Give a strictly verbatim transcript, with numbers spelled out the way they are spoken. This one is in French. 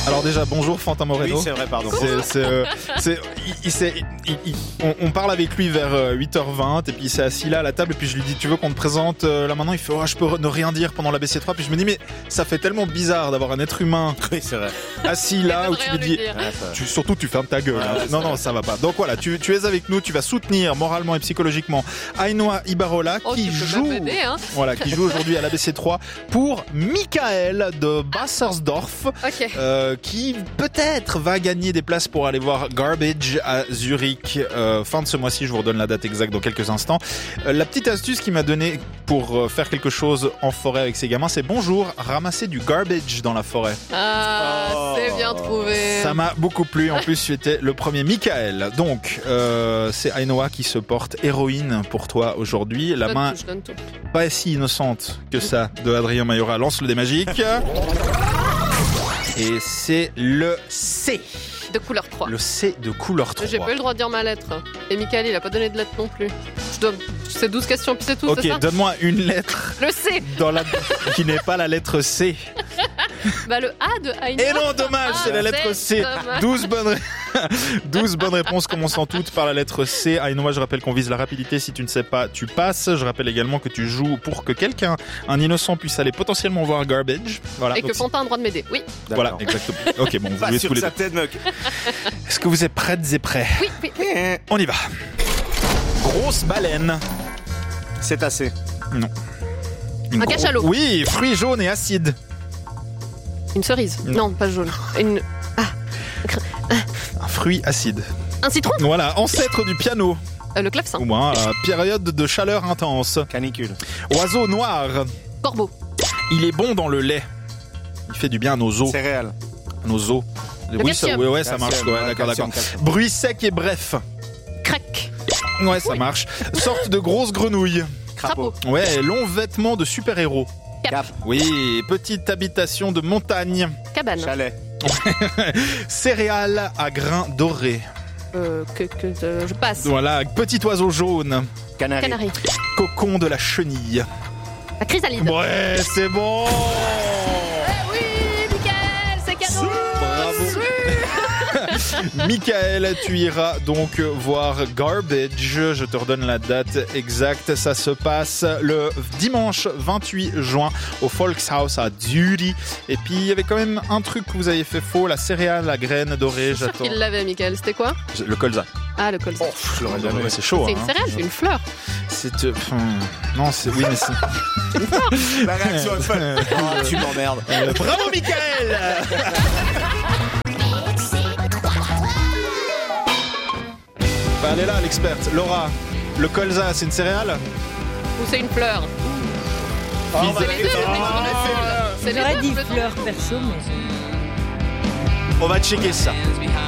Alors déjà, bonjour Fantin Moreno. Oui, c'est vrai, pardon. C'est, c'est, euh, c'est, il, il, c'est, il, il, on, on parle avec lui vers euh, huit heures vingt et puis il s'est assis là à la table et puis je lui dis tu veux qu'on te présente euh, là maintenant, il fait oh, je peux ne rien dire pendant l'A B C trois, puis je me dis mais ça fait tellement bizarre d'avoir un être humain Oui, c'est vrai. assis là où tu lui dis Ouais, ça- tu, surtout tu fermes ta gueule. Ouais, hein. ouais, Non non, ça va pas. Donc voilà, tu, tu es avec nous, tu vas soutenir moralement et psychologiquement Ainoa Ibarola Oh, qui tu peux joue m'aider, hein. voilà, qui joue aujourd'hui à l'A B C trois pour Michael de Bassersdorf. Ok. Euh, qui peut-être va gagner des places pour aller voir Garbage à Zurich euh, fin de ce mois-ci. Je vous redonne la date exacte dans quelques instants. Euh, la petite astuce qu'il m'a donnée pour euh, faire quelque chose en forêt avec ses gamins, c'est bonjour, ramasser du garbage dans la forêt. Ah, Oh. c'est bien trouvé. Ça m'a beaucoup plu. En plus, tu étais le premier Michael. Donc, euh, c'est Ainoa qui se porte héroïne pour toi aujourd'hui. La Je donne main tout, je donne tout. pas si innocente que ça de Adrien Mayora lance le dé magique. Et c'est le C. De couleur trois. Le C de couleur J'ai trois. pas eu le droit de dire ma lettre. Et Michael, il a pas donné de lettre non plus. Je dois... C'est douze questions, puis c'est tout, Ok, c'est ça donne-moi une lettre Le C. dans la... qui n'est pas la lettre C. Bah le A de Aïna. Et non, dommage, Ah, c'est la lettre C. dommage. douze bonnes, ré- douze bonnes réponses commençant toutes par la lettre C. Aïnoa, je rappelle qu'on vise la rapidité. Si tu ne sais pas, tu passes. Je rappelle également que tu joues pour que quelqu'un, un innocent, puisse aller potentiellement voir Garbage. Voilà. Et Donc, que Fantin a le droit de m'aider. Oui, voilà, D'accord. exactement. Ok, bon, vous Pas jouez sûr tous que les ça deux. t'aide, mec. Est-ce que vous êtes prêtes et prêts? oui, oui. oui. On y va. Grosse baleine. C'est assez. Non. Une Un gro- cachalot. Oui, fruits jaunes et acides. Une cerise. Non. Non, pas jaune. Une... Un fruit acide. Un citron. Voilà, ancêtre du piano. Euh, le clavecin. Ou moins, euh, période de chaleur intense. Canicule. Oiseau noir. Corbeau. Il est bon dans le lait. Il fait du bien à nos os. Céréales. À nos os. Le Oui, ça, calcium. ouais, ouais, ça marche. Calcium, Ouais, ouais, d'accord, calcium, d'accord. calcium. Bruit sec et bref. Crac. Ouais, ça marche. Sorte de grosse grenouille. Crapaud. Ouais, long vêtement de super-héros. Cap. Oui, petite habitation de montagne. Cabane. Chalet. Céréales à grains dorés. Euh, que, que euh, je passe. Voilà, petit oiseau jaune. Canari. Canari. Cocon de la chenille. La chrysalide. Ouais, c'est bon. Eh oui, Michael, c'est cadeau. Bravo. Michael, tu iras donc voir Garbage. Je te redonne la date exacte. Ça se passe le dimanche vingt-huit juin au Volkshaus à Zurich. Et puis, il y avait quand même un truc que vous avez fait faux. La céréale, la graine dorée. Je suis sûre J'attends. qu'il l'avait, Michael. C'était quoi? Le colza. Ah, le colza. Je l'aurais jamais. Ouais, c'est chaud. c'est hein. une céréale, c'est une fleur. C'est. euh, hmm, non, c'est. Oui, mais c'est. La réaction est fun. Oh, tu m'emmerdes. Euh, bravo, Michael. Bah, elle est là, l'experte. Laura, le colza, c'est une céréale? Ou c'est une fleur. Oh, Fils bah, de- C'est les deux. Ah. C'est les J'aurais deux, dit complètement. fleur perso, mais... On va checker ça.